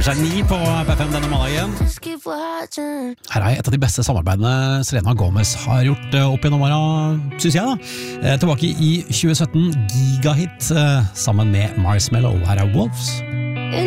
Nærmer seg 9 på P5 denne mandagen. Her er et av de beste samarbeidene Selena Gomez har gjort opp gjennom åra, synes jeg da. Tilbake i 2017, gigahit sammen med Marshmello. Her er Wolves.